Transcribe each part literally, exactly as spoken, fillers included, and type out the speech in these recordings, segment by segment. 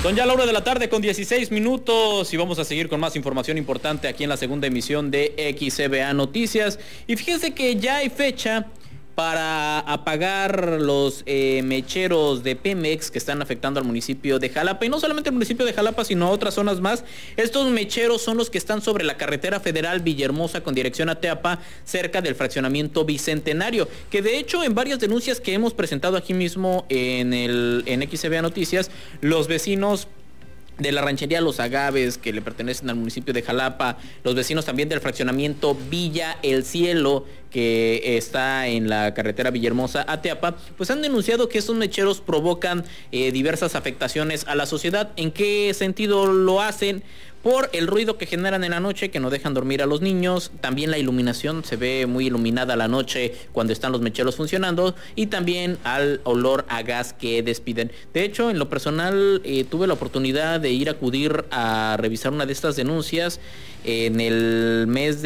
Son ya la hora de la tarde con dieciséis minutos y vamos a seguir con más información importante aquí en la segunda emisión de X C B A Noticias. Y fíjense que ya hay fecha para apagar los eh, mecheros de Pemex que están afectando al municipio de Jalapa, y no solamente el municipio de Jalapa, sino a otras zonas más. Estos mecheros son los que están sobre la carretera federal Villahermosa con dirección a Teapa, cerca del fraccionamiento Bicentenario, que de hecho en varias denuncias que hemos presentado aquí mismo en, el, en X C B A Noticias, los vecinos de la ranchería Los Agaves, que le pertenecen al municipio de Jalapa, los vecinos también del fraccionamiento Villa El Cielo, que está en la carretera Villahermosa a Teapa, pues han denunciado que estos mecheros provocan eh, diversas afectaciones a la sociedad. ¿En qué sentido lo hacen? Por el ruido que generan en la noche, que no dejan dormir a los niños. También la iluminación, se ve muy iluminada la noche cuando están los mecheros funcionando, y también al olor a gas que despiden. De hecho, en lo personal, eh, tuve la oportunidad de ir a acudir a revisar una de estas denuncias en el mes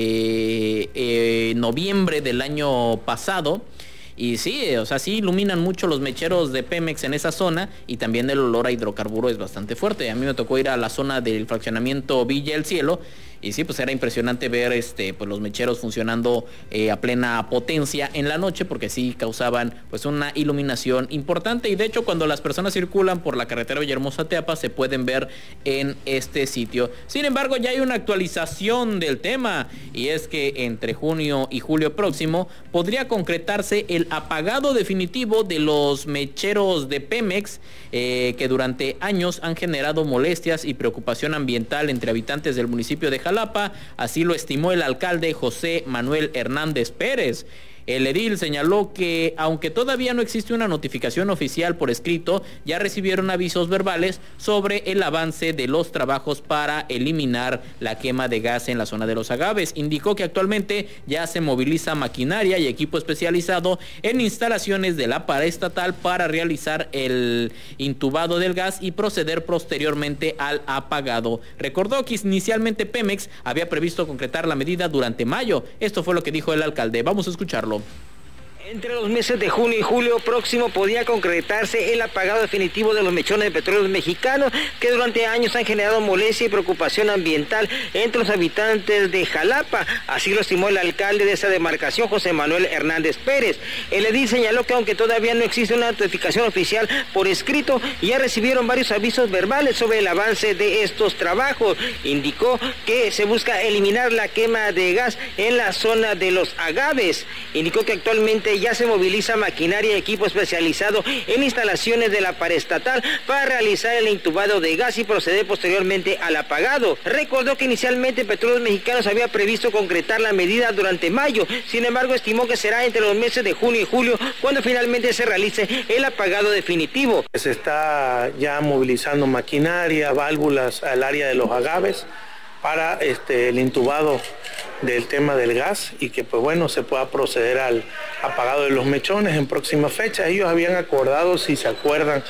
de eh, noviembre del año pasado. Y sí, o sea, sí iluminan mucho los mecheros de Pemex en esa zona, y también el olor a hidrocarburo es bastante fuerte. A mí me tocó ir a la zona del fraccionamiento Villa El Cielo, y sí, pues era impresionante ver este, pues los mecheros funcionando eh, a plena potencia en la noche, porque sí causaban pues una iluminación importante. Y de hecho, cuando las personas circulan por la carretera Villahermosa Teapa, se pueden ver en este sitio. Sin embargo, ya hay una actualización del tema, y es que entre junio y julio próximo podría concretarse el apagado definitivo de los mecheros de Pemex, eh, que durante años han generado molestias y preocupación ambiental entre habitantes del municipio de Jalapa. Así lo estimó el alcalde José Manuel Hernández Pérez. El edil señaló que, aunque todavía no existe una notificación oficial por escrito, ya recibieron avisos verbales sobre el avance de los trabajos para eliminar la quema de gas en la zona de Los Agaves. Indicó que actualmente ya se moviliza maquinaria y equipo especializado en instalaciones de la paraestatal para realizar el intubado del gas y proceder posteriormente al apagado. Recordó que inicialmente Pemex había previsto concretar la medida durante mayo. Esto fue lo que dijo el alcalde. Vamos a escucharlo. Entre los meses de junio y julio próximo podría concretarse el apagado definitivo de los mechones de petróleo mexicanos, que durante años han generado molestia y preocupación ambiental entre los habitantes de Jalapa. Así lo estimó el alcalde de esa demarcación, José Manuel Hernández Pérez. El edil señaló que aunque todavía no existe una notificación oficial por escrito, ya recibieron varios avisos verbales sobre el avance de estos trabajos. Indicó que se busca eliminar la quema de gas en la zona de Los Agaves. Indicó que actualmente ya se moviliza maquinaria y equipo especializado en instalaciones de la paraestatal para realizar el intubado de gas y proceder posteriormente al apagado. Recordó que inicialmente Petróleos Mexicanos había previsto concretar la medida durante mayo, sin embargo estimó que será entre los meses de junio y julio cuando finalmente se realice el apagado definitivo. Se está ya movilizando maquinaria, válvulas al área de Los Agaves para este, el intubado del tema del gas, y que pues bueno, se pueda proceder al apagado de los mechones en próximas fechas. Ellos habían acordado, si se acuerdan,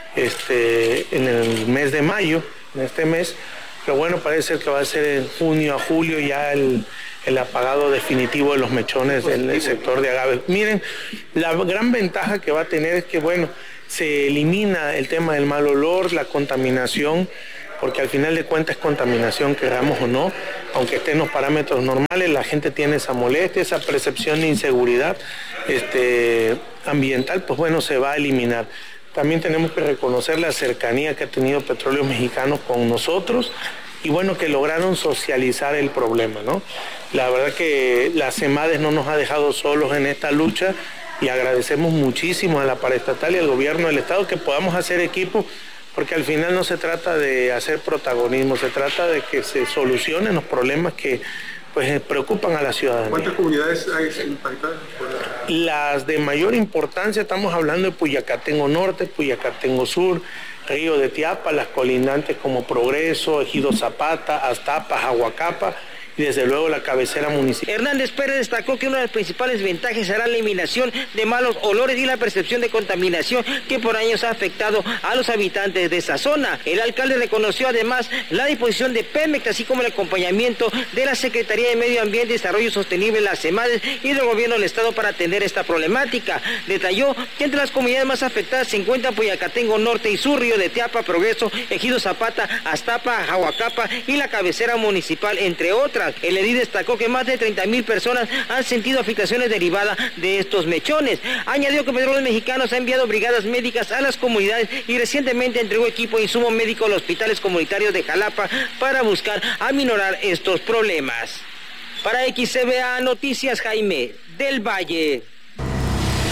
este, en el mes de mayo, en este mes, pero bueno, parece que va a ser en junio a julio ya el, el apagado definitivo de los mechones en el sector de Agaves. Miren, la gran ventaja que va a tener es que bueno, se elimina el tema del mal olor, la contaminación, porque al final de cuentas es contaminación, queramos o no, aunque esté en los parámetros normales, la gente tiene esa molestia, esa percepción de inseguridad este, ambiental, pues bueno, se va a eliminar. También tenemos que reconocer la cercanía que ha tenido Petróleos Mexicanos con nosotros, y bueno, que lograron socializar el problema, ¿no? La verdad que la CEMADES no nos ha dejado solos en esta lucha, y agradecemos muchísimo a la paraestatal y al gobierno del estado que podamos hacer equipo, porque al final no se trata de hacer protagonismo, se trata de que se solucionen los problemas que pues preocupan a la ciudadanía. ¿Cuántas comunidades hay impactadas? Las de mayor importancia, estamos hablando de Puyacatengo Norte, Puyacatengo Sur, Río de Tiapa, las colindantes como Progreso, Ejido Zapata, Aztapa, Jahuacapa, y desde luego la cabecera municipal. Hernández Pérez destacó que una de las principales ventajas será la eliminación de malos olores y la percepción de contaminación que por años ha afectado a los habitantes de esa zona. El alcalde reconoció además la disposición de Pemex, así como el acompañamiento de la Secretaría de Medio Ambiente y Desarrollo Sostenible, las CEMADES, y del gobierno del estado para atender esta problemática. Detalló que entre las comunidades más afectadas se encuentran Poyacatengo Norte y Sur, Río de Teapa, Progreso, Ejido Zapata, Aztapa, Jahuacapa y la cabecera municipal, entre otras. El edil destacó que más de treinta mil personas han sentido afectaciones derivadas de estos mechones. Añadió que Petróleos Mexicanos ha enviado brigadas médicas a las comunidades y recientemente entregó equipo e insumo médico a los hospitales comunitarios de Jalapa para buscar aminorar estos problemas. Para X C B A Noticias, Jaime del Valle.